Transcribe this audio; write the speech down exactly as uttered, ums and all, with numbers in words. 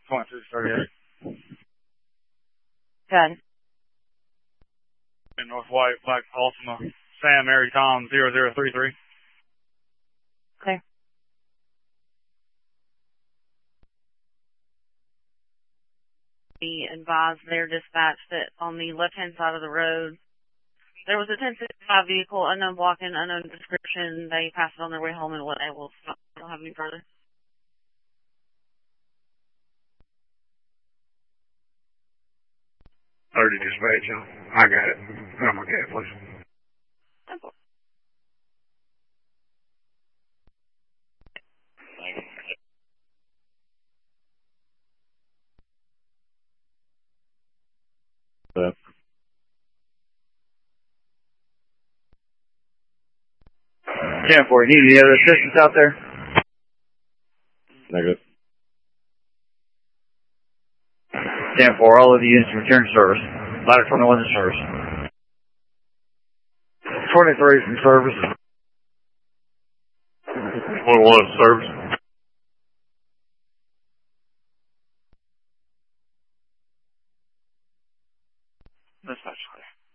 twenty-six thirty-eight. Good. In North White, Black Ultima, Sam, Mary, Tom, zero zero three three. Okay. Be advised their dispatch that on the left-hand side of the road, there was a ten sixty-five vehicle, unknown blocking, unknown description. They passed it on their way home and what they will stop. I don't have any further. thirty dispatch, I got it. I'm going to get it, please. Simple. Uh, ten four, you need any other assistance out there? Negative. ten four, all of the units return to service. Ladder twenty-one in service. twenty-three from service. twenty-one in service. Dispatch clear.